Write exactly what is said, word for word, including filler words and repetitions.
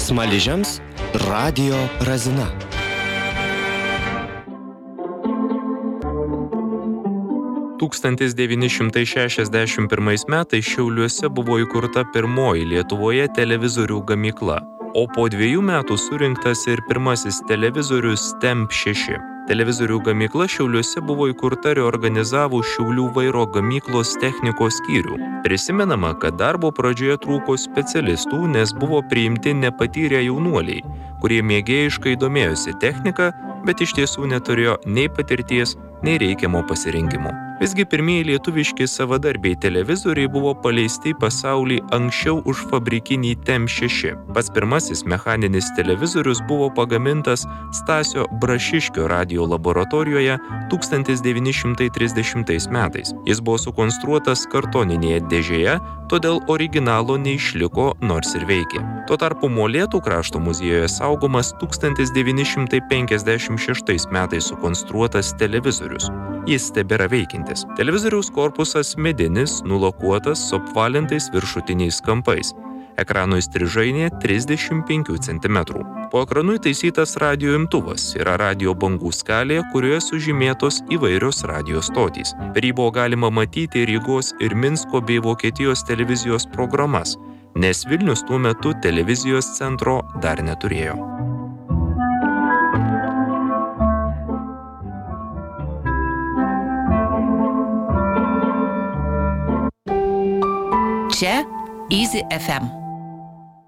Smaližiams Radio Razina. tūkstantis devyni šimtai šešiasdešimt pirmais metais Šiauliuose buvo įkurta pirmoji Lietuvoje televizorių gamykla, o po dviejų metų surinktas ir pirmasis televizorius Temp šeši. Televizorių gamykla Šiauliuose buvo įkurta reorganizavus Šiaulių vairo gamyklos technikos skyrių. Prisimenama, kad darbo pradžioje trūko specialistų, nes buvo priimti nepatyrę jaunuoliai, kurie mėgėjiškai domėjosi technika, bet iš tiesų neturėjo nei patirties, nei reikiamo pasirinkimo. Visgi pirmieji lietuviški savadarbiai televizoriai buvo paleisti į pasaulį anksčiau už fabrikinį Temp šeši. Pats pirmasis mechaninis televizorius buvo pagamintas Stasio Brašiškio radijo laboratorijoje tūkstantis devyni šimtai trisdešimtais metais. Jis buvo sukonstruotas kartoninėje dėžėje, todėl originalo neišliko, nors ir veikė. Tuo tarpu Molėtų krašto muziejuje saugomas tūkstantis devyni šimtai penkiasdešimt šeštais metais sukonstruotas televizorius. Jis tebėra veikiantis. Televizoriaus korpusas medinis, nulakuotas su apvalintais viršutiniais kampais. Ekrano įstrižainė trisdešimt penkių centimetrų. Po ekranu įtaisytas radijo imtuvas, yra radijo bangų skalė, kurioje sužymėtos įvairios radijo stotys. Per jį buvo galima matyti Rygos ir Minsko bei Vokietijos televizijos programas, nes Vilnius tuo metu televizijos centro dar neturėjo. Čia Easy ef em.